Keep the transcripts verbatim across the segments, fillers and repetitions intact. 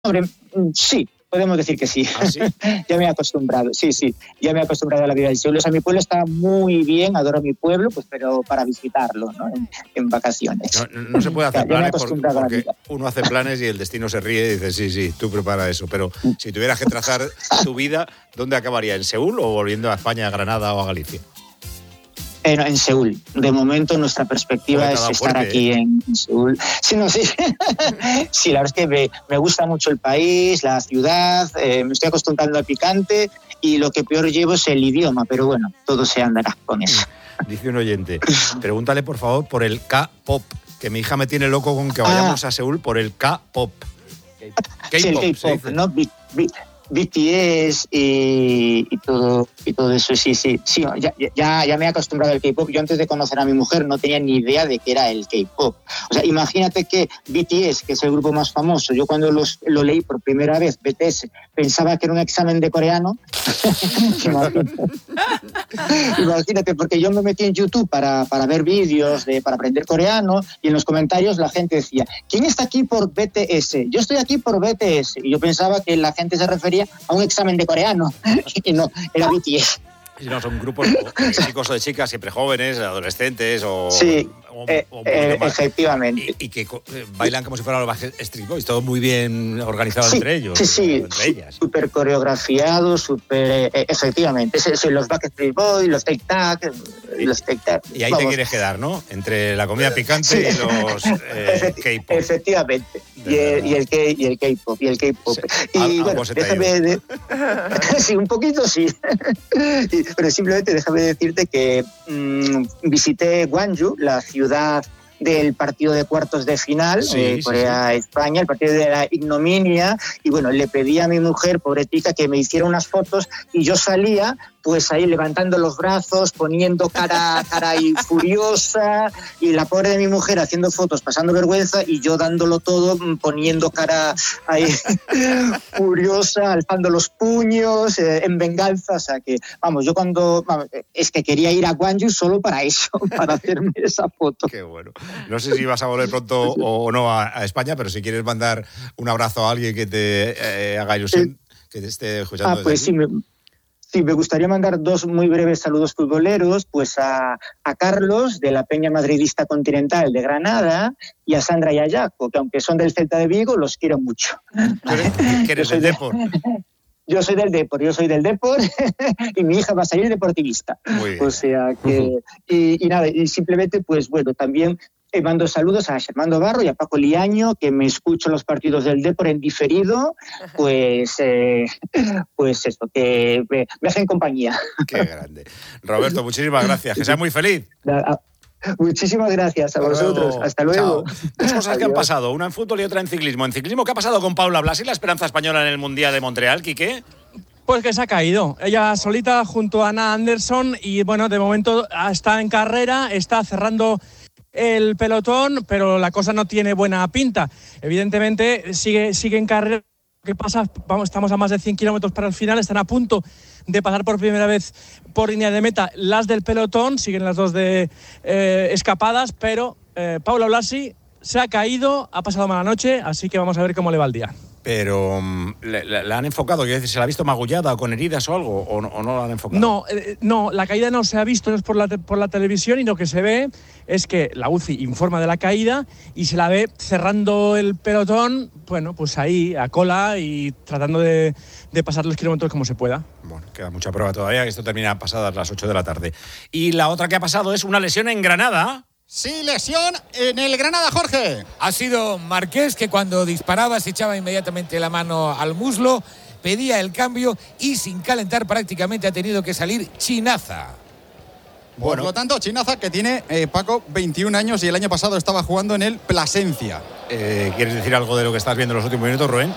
Hombre, sí, podemos decir que sí. ¿Ah, sí? Ya me he acostumbrado, sí, sí, ya me he acostumbrado a la vida del Seúl. O sea, mi pueblo está muy bien, adoro mi pueblo, pues pero para visitarlo, ¿no? En, en vacaciones. No, no se puede hacer ya, ya me he planes porque, acostumbrado a la porque vida. uno hace planes y el destino se ríe y dice, sí, sí, tú prepara eso. Pero si tuvieras que trazar tu vida, ¿dónde acabaría? ¿En Seúl o volviendo a España, a Granada o a Galicia? Eh, no, en Seúl. De momento nuestra perspectiva Joder, es fuerte, estar aquí ¿eh? en Seúl. Sí, no, sí. Sí, la verdad es que me, me gusta mucho el país, la ciudad, eh, me estoy acostumbrando al picante y lo que peor llevo es el idioma, pero bueno, todo se andará con eso. Dice un oyente, pregúntale por favor por el K-pop, que mi hija me tiene loco con que vayamos ah. a Seúl por el K-pop. K-pop, sí, el K-pop, ¿no? B- B- B T S y, y todo y todo eso, sí, sí, sí, ya, ya, ya me he acostumbrado al K-pop. Yo antes de conocer a mi mujer no tenía ni idea de qué era el K-pop. O sea, imagínate que B T S, que es el grupo más famoso, yo cuando los, lo leí por primera vez, B T S, pensaba que era un examen de coreano. Imagínate. Imagínate, porque yo me metí en YouTube para, para ver vídeos, de, para aprender coreano, y en los comentarios la gente decía, ¿quién está aquí por B T S? Yo estoy aquí por B T S. Y yo pensaba que la gente se refería a un examen de coreano, y no, era B T S. Sí, no, son grupos de chicos o de chicas, siempre jóvenes, adolescentes o... Sí, o, eh, o eh, efectivamente. Y, y que eh, bailan como si fueran los Backstreet Boys, todo muy bien organizado sí, entre ellos. Sí, sí, entre ellas. Súper coreografiado, súper... Eh, efectivamente, es, es, los Backstreet Boys, los Tic Tac, los Tic Tac. Y ahí Vamos. Te quieres quedar, ¿no? Entre la comida picante sí. y los eh, K-pop. Efectivamente. Y el, y el, K, y el K-pop, y el K-pop. Sí. Y Al, bueno, déjame... De... sí, un poquito sí. Pero simplemente déjame decirte que mmm, visité Gwangju, la ciudad del partido de cuartos de final, sí, eh, Corea-España, sí, sí. el partido de la ignominia, y bueno, le pedí a mi mujer, pobrecita, que me hiciera unas fotos, y yo salía, pues ahí levantando los brazos, poniendo cara, cara ahí furiosa, y la pobre de mi mujer haciendo fotos, pasando vergüenza, y yo dándolo todo, poniendo cara ahí furiosa, alzando los puños, eh, en venganza, o sea que, vamos, yo cuando, vamos, es que quería ir a Gwangju solo para eso, para hacerme esa foto. Qué bueno. No sé si vas a volver pronto o no a, a España, pero si quieres mandar un abrazo a alguien que te eh, haga ilusión, eh, que te esté escuchando. Ah, pues sí, me, sí, me gustaría mandar dos muy breves saludos futboleros, pues a, a Carlos, de la Peña Madridista Continental de Granada, y a Sandra y a Jaco, que aunque son del Celta de Vigo, los quiero mucho. ¿Tú eres, que eres del Depor? Yo soy del Depor, yo soy del Depor y mi hija va a salir deportivista. Muy bien. O sea que, uh-huh. y, y nada, y simplemente, pues bueno, también eh, mando saludos a Germando Barro y a Paco Liaño, que me escucho los partidos del Depor en diferido, pues, eh, pues eso, que me, me hacen compañía. Qué grande. Roberto, muchísimas gracias, que seas muy feliz. Muchísimas gracias a Hasta vosotros. Luego. Hasta luego. Chao. Dos cosas que han pasado, una en fútbol y otra en ciclismo. En ciclismo, ¿qué ha pasado con Paula Blasi, la esperanza española en el Mundial de Montreal, Quique? Pues que se ha caído. Ella solita junto a Ana Anderson y bueno, de momento está en carrera, está cerrando el pelotón, pero la cosa no tiene buena pinta. Evidentemente sigue, sigue en carrera. ¿Qué pasa? Vamos, estamos a más de cien kilómetros para el final, están a punto de pasar por primera vez por línea de meta las del pelotón, siguen las dos de eh, escapadas, pero eh, Paula Blasi se ha caído, ha pasado mala noche, así que vamos a ver cómo le va el día. Pero ¿la, la, la han enfocado? ¿Se la ha visto magullada o con heridas o algo? ¿O no, o no la han enfocado? No, eh, no, la caída no se ha visto, no es por la, te, por la televisión, y lo que se ve es que la U C I informa de la caída y se la ve cerrando el pelotón, bueno, pues ahí, a cola y tratando de, de pasar los kilómetros como se pueda. Bueno, queda mucha prueba todavía, que esto termina pasadas las ocho de la tarde. Y la otra que ha pasado es una lesión en Granada. Sí, lesión en el Granada, Jorge. Ha sido Marqués, que cuando disparaba se echaba inmediatamente la mano al muslo, pedía el cambio y sin calentar prácticamente ha tenido que salir Chinaza. Bueno. Por lo tanto, Chinaza, que tiene, eh, Paco, veintiún años y el año pasado estaba jugando en el Plasencia. Eh, ¿Quieres decir algo de lo que estás viendo en los últimos minutos, Rubén?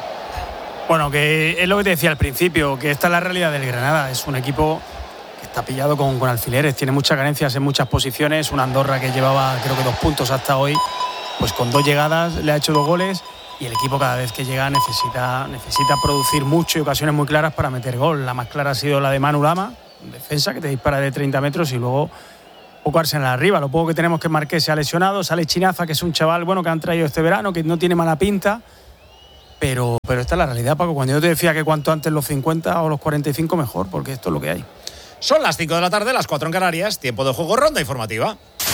Bueno, que es lo que te decía al principio, que esta es la realidad del Granada. Es un equipo está pillado con, con alfileres, tiene muchas carencias en muchas posiciones. Una Andorra que llevaba creo que dos puntos hasta hoy, pues con dos llegadas le ha hecho dos goles, y el equipo cada vez que llega necesita, necesita producir mucho y ocasiones muy claras para meter gol. La más clara ha sido la de Manu Lama, defensa que te dispara de treinta metros, y luego poco Arsenal arriba. Lo poco que tenemos que Marqués se ha lesionado, sale Chinaza, que es un chaval bueno que han traído este verano, que no tiene mala pinta, Pero, pero esta es la realidad, Paco. Cuando yo te decía que cuanto antes los cincuenta o los cuarenta y cinco, mejor, porque esto es lo que hay. Son las cinco de la tarde, las cuatro en Canarias. Tiempo de juego, ronda informativa.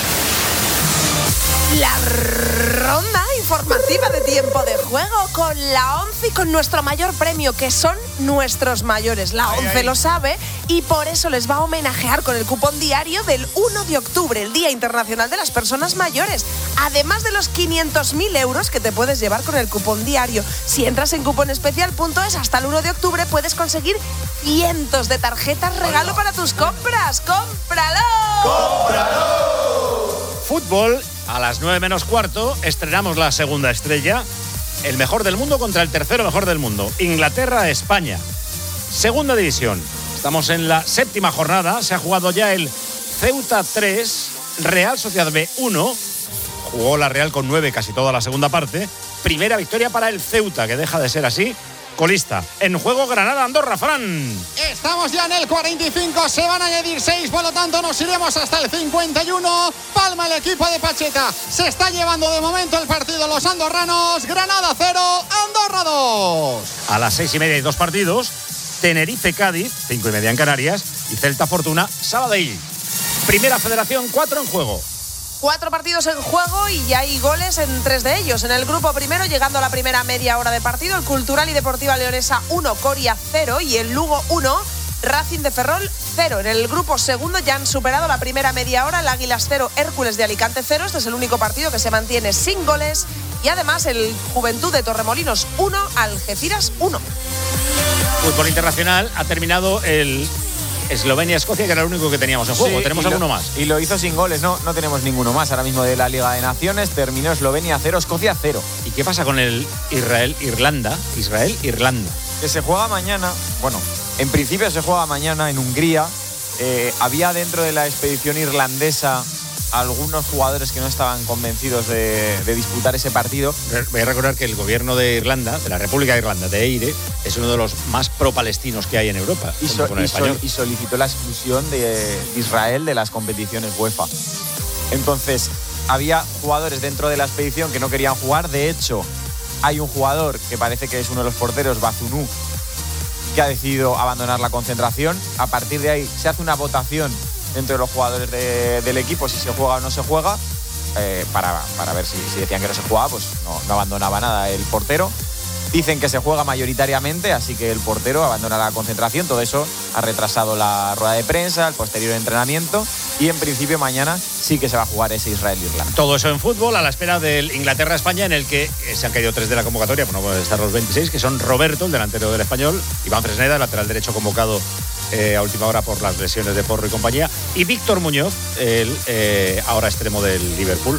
La ronda informativa de Tiempo de Juego con la ONCE y con nuestro mayor premio, que son nuestros mayores. La ONCE ay, ay. lo sabe y por eso les va a homenajear con el cupón diario del uno de octubre, el Día Internacional de las Personas Mayores. Además de los quinientos mil euros que te puedes llevar con el cupón diario. Si entras en cuponespecial punto es hasta el uno de octubre puedes conseguir cientos de tarjetas regalo para tus compras. ¡Cómpralo! ¡Cómpralo! Fútbol. A las nueve menos cuarto estrenamos la segunda estrella. El mejor del mundo contra el tercero mejor del mundo. Inglaterra-España. Segunda división. Estamos en la séptima jornada. Se ha jugado ya el Ceuta tres, Real Sociedad B uno. Jugó la Real con nueve casi toda la segunda parte. Primera victoria para el Ceuta, que deja de ser así colista. En juego Granada-Andorra, Fran. Estamos ya en el cuarenta y cinco, se van a añadir seis, por lo tanto nos iremos hasta el cincuenta y uno. Palma el equipo de Pacheta. Se está llevando de momento el partido los andorranos. Granada cero, Andorra dos. A las seis y media hay dos partidos. Tenerife-Cádiz, cinco y media en Canarias. Y Celta-Fortuna, Sabadell. Primera Federación, cuatro en juego. Cuatro partidos en juego y ya hay goles en tres de ellos. En el grupo primero, llegando a la primera media hora de partido, el Cultural y Deportiva Leonesa uno, Coria cero y el Lugo uno, Racing de Ferrol cero. En el grupo segundo ya han superado la primera media hora, el Águilas cero, Hércules de Alicante cero. Este es el único partido que se mantiene sin goles. Y además el Juventud de Torremolinos uno, Algeciras uno. Fútbol internacional, ha terminado el Eslovenia-Escocia, que era el único que teníamos en juego. Sí, ¿Tenemos lo, alguno más? Y lo hizo sin goles, no, no tenemos ninguno más ahora mismo de la Liga de Naciones. Terminó Eslovenia cero, Escocia cero. ¿Y qué pasa con el Israel-Irlanda? Israel-Irlanda. Que se juega mañana, bueno, en principio se juega mañana en Hungría. Eh, había dentro de la expedición irlandesa algunos jugadores que no estaban convencidos de, de disputar ese partido. Voy a recordar que el gobierno de Irlanda, de la República de Irlanda, de Eire, es uno de los más pro-palestinos que hay en Europa. Y, so, y, so, y solicitó la exclusión de Israel de las competiciones UEFA. Entonces, había jugadores dentro de la expedición que no querían jugar. De hecho, hay un jugador que parece que es uno de los porteros, Bazunu, que ha decidido abandonar la concentración. A partir de ahí se hace una votación entre los jugadores de, del equipo, si se juega o no se juega, eh, para, para ver si, si decían que no se jugaba, pues no, no abandonaba nada el portero. Dicen que se juega mayoritariamente, así que el portero abandona la concentración. Todo eso ha retrasado la rueda de prensa, el posterior entrenamiento, y en principio mañana sí que se va a jugar ese Israel-Irlanda. Todo eso en fútbol, a la espera del Inglaterra-España, en el que se han caído tres de la convocatoria, bueno, pueden estar los veintiséis, que son Roberto, el delantero del Español, Iván Fresneda, el lateral derecho convocado Eh, a última hora por las lesiones de Porro y compañía, y Víctor Muñoz, el eh, ahora extremo del Liverpool.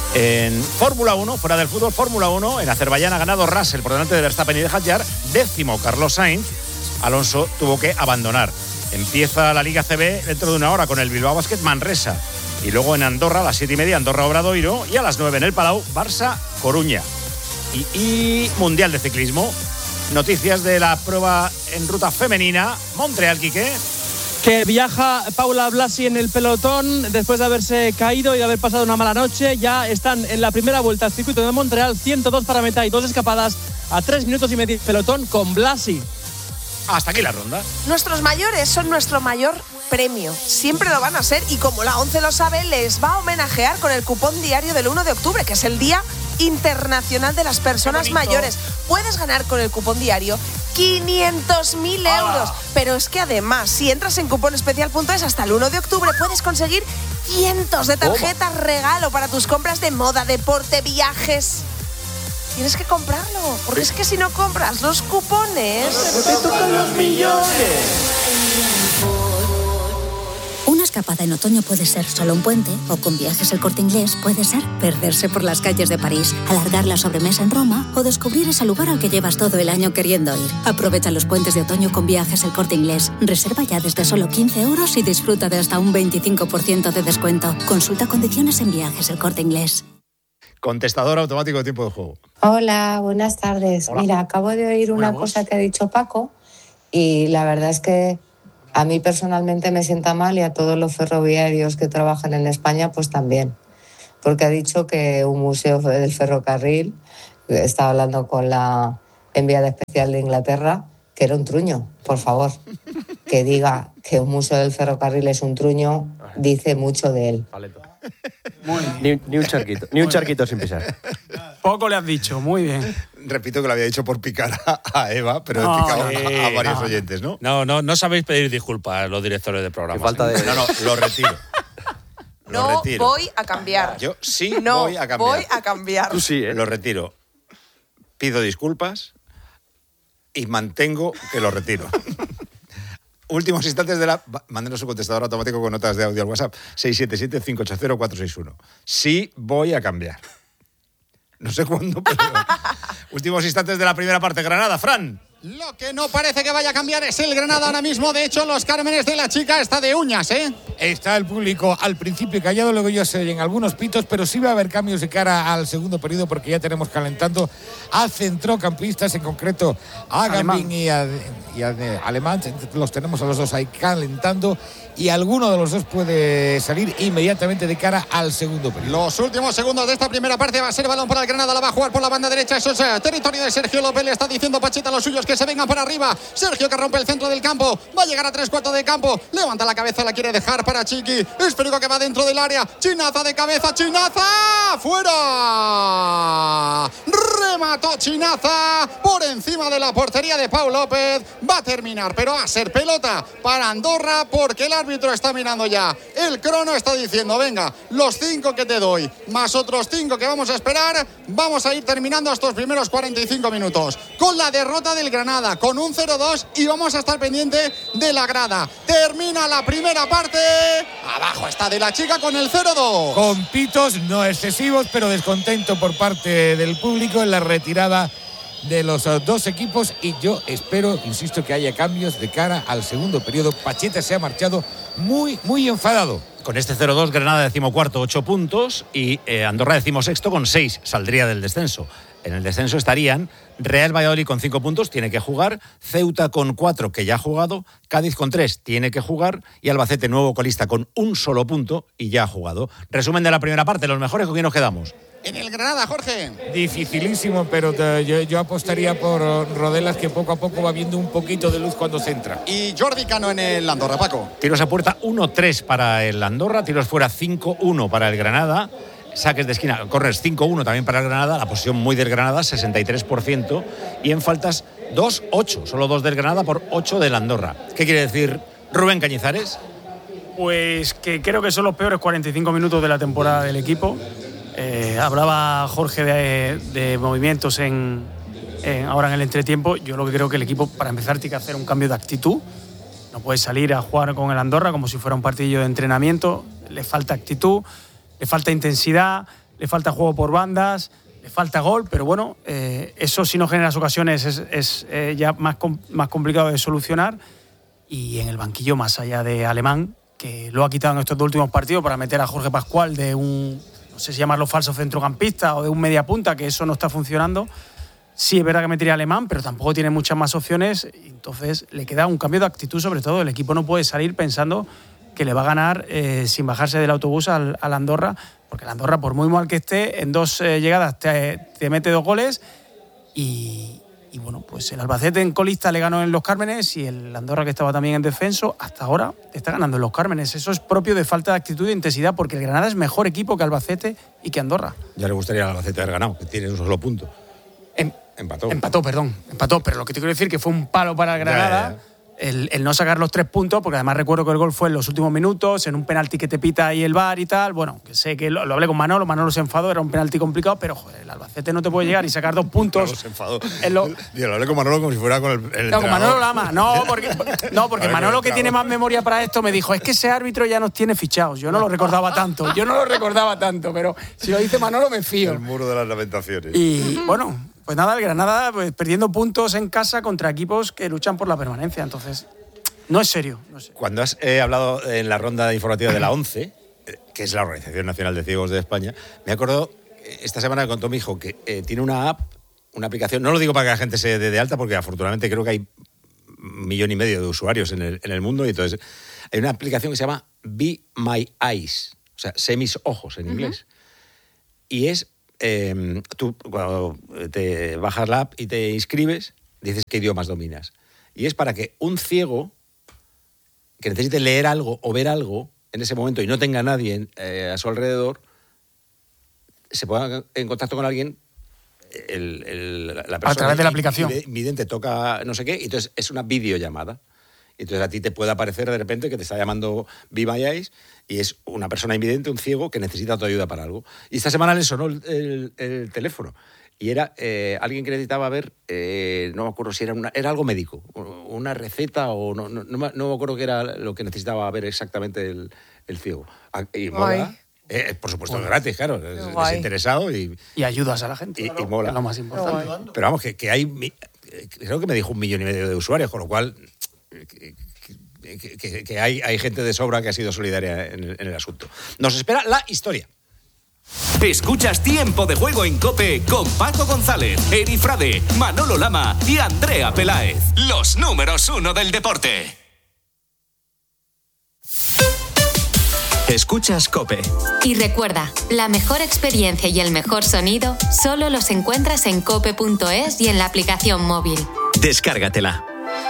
En Fórmula uno, fuera del fútbol, Fórmula uno, en Azerbaiyán ha ganado Russell por delante de Verstappen y de Hadjar, décimo Carlos Sainz. Alonso tuvo que abandonar. Empieza la Liga C B dentro de una hora con el Bilbao Basket Manresa, y luego en Andorra a las siete y media Andorra Obradoiro, y a las nueve en el Palau Barça Coruña. Y, y Mundial de Ciclismo. Noticias de la prueba en ruta femenina. Montreal, Quique. Que viaja Paula Blasi en el pelotón después de haberse caído y de haber pasado una mala noche. Ya están en la primera vuelta al circuito de Montreal, ciento dos para meta y dos escapadas a tres minutos y medio pelotón con Blasi. Hasta aquí la ronda. Nuestros mayores son nuestro mayor premio. Siempre lo van a ser, y como la ONCE lo sabe, les va a homenajear con el cupón diario del uno de octubre, que es el Día Internacional de las Personas Mayores. Puedes ganar con el cupón diario quinientos mil euros. Pero es que además, si entras en cuponespecial punto es hasta el uno de octubre, puedes conseguir cientos de tarjetas ¿Cómo? regalo para tus compras de moda, deporte, viajes. Tienes que comprarlo, porque es que si no compras los cupones, te tocan los millones. Una escapada en otoño puede ser solo un puente, o con Viajes El Corte Inglés puede ser perderse por las calles de París, alargar la sobremesa en Roma o descubrir ese lugar al que llevas todo el año queriendo ir. Aprovecha los puentes de otoño con Viajes El Corte Inglés. Reserva ya desde solo quince euros y disfruta de hasta un veinticinco por ciento de descuento. Consulta condiciones en Viajes El Corte Inglés. Contestador automático de tiempo de juego. Hola, buenas tardes. Hola. Mira, acabo de oír una Hola, cosa que ha dicho Paco y la verdad es que a mí personalmente me sienta mal, y a todos los ferroviarios que trabajan en España pues también, porque ha dicho que un museo del ferrocarril, estaba hablando con la enviada especial de Inglaterra, que era un truño, por favor. Que diga que un museo del ferrocarril es un truño, dice mucho de él. Ni, ni un charquito, ni un charquito sin pisar. Poco le has dicho, muy bien. Repito que lo había dicho por picar a, a Eva, pero No, he picado sí, a, a varios no. oyentes, ¿no? No, no, no sabéis pedir disculpas los directores de programas. Qué falta ¿eh? de- No, no, lo retiro. Lo No retiro. voy a cambiar. Yo sí no voy a cambiar. voy a cambiar. Tú sí, ¿eh? Lo retiro. Pido disculpas y mantengo que lo retiro. Últimos instantes de la... va, Mándenos su contestador automático con notas de audio al WhatsApp seis siete siete, cinco ocho cero, cuatro seis uno. Sí voy a cambiar. No sé cuándo, pero... Últimos instantes de la primera parte. Granada, Fran. Lo que no parece que vaya a cambiar es el Granada ahora mismo. De hecho, los Cármenes de la Chica está de uñas, ¿eh? Está el público al principio callado, luego ya se oyen algunos pitos, pero sí va a haber cambios de cara al segundo periodo porque ya tenemos calentando a centrocampistas, en concreto a Gambín y a, y a de Alemán. Los tenemos a los dos ahí calentando y alguno de los dos puede salir inmediatamente de cara al segundo periodo. Los últimos segundos de esta primera parte va a ser balón para el Granada, la va a jugar por la banda derecha. Eso es eh, territorio de Sergio López. Le está diciendo Pacheta a los suyos que se vengan por arriba. Sergio que rompe el centro del campo, va a llegar a tres cuartos de campo, levanta la cabeza, la quiere dejar para Chiqui. Esférico que va dentro del área. Chinaza de cabeza, Chinaza fuera. Remató Chinaza por encima de la portería de Pau López. Va a terminar, pero va a ser pelota para Andorra porque el árbitro está mirando ya. El crono está diciendo, venga, los cinco que te doy, más otros cinco que vamos a esperar. Vamos a ir terminando estos primeros cuarenta y cinco minutos con la derrota del Granada, con un cero dos, y vamos a estar pendiente de la grada. Termina la primera parte. Abajo está de la Chica con el cero dos. Con pitos no excesivos, pero descontento por parte del público en la retirada de los uh, dos equipos, y yo espero, insisto, que haya cambios de cara al segundo periodo. Pacheta se ha marchado muy, muy enfadado. Con este cero dos, Granada decimocuarto, ocho puntos, y eh, Andorra decimosexto con seis, saldría del descenso. En el descenso estarían Real Valladolid con cinco puntos, tiene que jugar, Ceuta con cuatro, que ya ha jugado, Cádiz con tres, tiene que jugar, y Albacete, nuevo colista, con un solo punto y ya ha jugado. Resumen de la primera parte, los mejores, ¿con quién nos quedamos? En el Granada, Jorge. Dificilísimo, pero te, yo, yo apostaría por uh, Rodelas, que poco a poco va viendo un poquito de luz cuando centra. Y Jordi Cano en el Andorra, Paco. Tiros a puerta uno tres para el Andorra, tiros fuera cinco uno para el Granada, saques de esquina, corners cinco uno también para el Granada, la posición muy del Granada, sesenta y tres por ciento, y en faltas dos ocho, solo dos del Granada por ocho del Andorra. ¿Qué quiere decir Rubén Cañizares? Pues que creo que son los peores cuarenta y cinco minutos de la temporada del equipo. Eh, hablaba Jorge de, de movimientos en, en, ahora en el entretiempo. Yo lo que creo que el equipo, para empezar, tiene que hacer un cambio de actitud. No puede salir a jugar con el Andorra como si fuera un partido de entrenamiento. Le falta actitud, le falta intensidad, le falta juego por bandas, le falta gol, pero bueno, eh, eso si no generas ocasiones es, es eh, ya más, com- más complicado de solucionar. Y en el banquillo, más allá de Alemán, que lo ha quitado en estos dos últimos partidos para meter a Jorge Pascual de un, no sé si llamarlo falso centrocampista o de un mediapunta, que eso no está funcionando. Sí, es verdad que metería Alemán, pero tampoco tiene muchas más opciones. Entonces le queda un cambio de actitud, sobre todo. El equipo no puede salir pensando que le va a ganar eh, sin bajarse del autobús al, al Andorra, porque el Andorra, por muy mal que esté, en dos eh, llegadas te, te mete dos goles. Y, y bueno, pues el Albacete en colista le ganó en Los Cármenes, y el Andorra, que estaba también en descenso, hasta ahora está ganando en Los Cármenes. Eso es propio de falta de actitud e intensidad, porque el Granada es mejor equipo que Albacete y que Andorra. Ya le gustaría al Albacete haber ganado, que tiene un solo punto. Em, empató. Empató, perdón. Empató, pero lo que te quiero decir que fue un palo para el Granada. Ya, ya, ya. El, el no sacar los tres puntos, porque además recuerdo que el gol fue en los últimos minutos, en un penalti que te pita ahí el V A R y tal. Bueno, que sé que lo, lo hablé con Manolo, Manolo se enfadó, era un penalti complicado, pero joder, el Albacete no te puede llegar y sacar dos puntos. Manolo se enfadó. En lo, Yo lo hablé con Manolo como si fuera con el, el no, con Manolo entrenador. la ama. No, porque, no, porque A ver, Manolo, con que el tiene más entrenador. memoria para esto, me dijo, es que ese árbitro ya nos tiene fichados. Yo no lo recordaba tanto, yo no lo recordaba tanto, pero si lo dice Manolo me fío. El muro de las lamentaciones. Y bueno, pues nada, el Granada pues, perdiendo puntos en casa contra equipos que luchan por la permanencia. Entonces, no es serio. No es serio. Cuando has eh, hablado en la ronda informativa de la ONCE, eh, que es la Organización Nacional de Ciegos de España, me acuerdo, eh, esta semana me contó mi hijo que eh, tiene una app, una aplicación, no lo digo para que la gente se dé de alta, porque afortunadamente creo que hay un millón y medio de usuarios en el, en el mundo, y entonces hay una aplicación que se llama Be My Eyes, o sea, sé mis ojos en inglés, uh-huh. y es eh, tú cuando te bajas la app y te inscribes, dices qué idiomas dominas. Y es para que un ciego que necesite leer algo o ver algo en ese momento y no tenga nadie eh, a su alrededor, se ponga en contacto con alguien, el, el, la persona a través de la aplicación. Vidente toca no sé qué, y entonces es una videollamada. Entonces a ti te puede aparecer de repente que te está llamando Be My Eyes y es una persona invidente, un ciego, que necesita tu ayuda para algo. Y esta semana le sonó el, el, el teléfono y era eh, alguien que necesitaba ver, eh, no me acuerdo si era, una, era algo médico, una receta o no, no, no, me, no me acuerdo qué era lo que necesitaba ver exactamente el, el ciego. Y mola. Eh, por supuesto, bueno, gratis, claro, es desinteresado y, y ayudas a la gente. Y, claro, y mola. Es lo más importante. Pero vamos, que, que hay, creo que me dijo un millón y medio de usuarios, con lo cual que, que, que, que hay, hay gente de sobra que ha sido solidaria en el, en el asunto. Nos espera la historia. Escuchas Tiempo de Juego en COPE con Paco González, Eri Frade, Manolo Lama y Andrea Peláez. Los números uno del deporte. Escuchas COPE. Y recuerda, la mejor experiencia y el mejor sonido solo los encuentras en cope punto es y en la aplicación móvil. Descárgatela.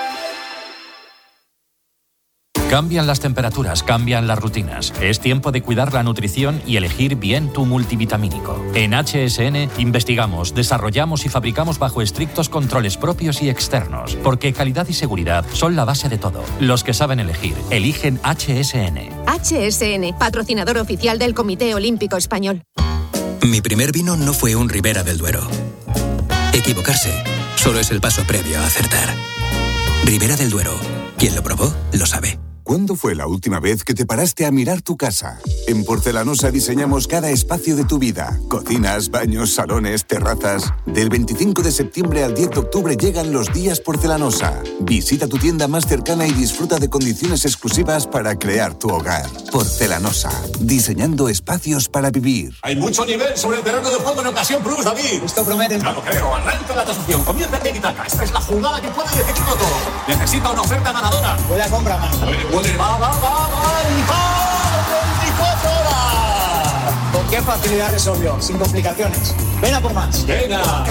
Cambian las temperaturas, cambian las rutinas. Es tiempo de cuidar la nutrición y elegir bien tu multivitamínico. En H S N investigamos, desarrollamos y fabricamos bajo estrictos controles propios y externos, porque calidad y seguridad son la base de todo. Los que saben elegir, eligen H S N. H S N, patrocinador oficial del Comité Olímpico Español. Mi primer vino no fue un Ribera del Duero. Equivocarse solo es el paso previo a acertar. Ribera del Duero. Quien lo probó, lo sabe. ¿Cuándo fue la última vez que te paraste a mirar tu casa? En Porcelanosa diseñamos cada espacio de tu vida. Cocinas, baños, salones, terrazas. Del veinticinco de septiembre al diez de octubre llegan los días Porcelanosa. Visita tu tienda más cercana y disfruta de condiciones exclusivas para crear tu hogar. Porcelanosa. Diseñando espacios para vivir. Hay mucho nivel sobre el terreno de juego en Ocasión Plus, David. Esto promete. Ya lo creo. Arranca la tasación. Comienza el Tiki-Taka. Esta es la jugada que puede decidirlo todo. Necesita una oferta ganadora. Buena compra, man. Puede, va, va, va, va, y va, veinticuatro horas. ¿Con qué facilidad resolvió? Sin complicaciones. Ven a por más. Venga.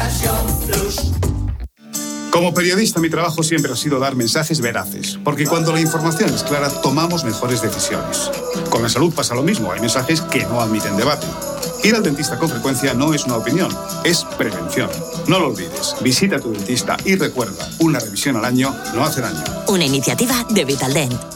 Como periodista, mi trabajo siempre ha sido dar mensajes veraces, porque cuando la información es clara, tomamos mejores decisiones. Con la salud pasa lo mismo, hay mensajes que no admiten debate. Ir al dentista con frecuencia no es una opinión, es prevención. No lo olvides, visita a tu dentista y recuerda, una revisión al año no hace daño. Una iniciativa de Vitaldent.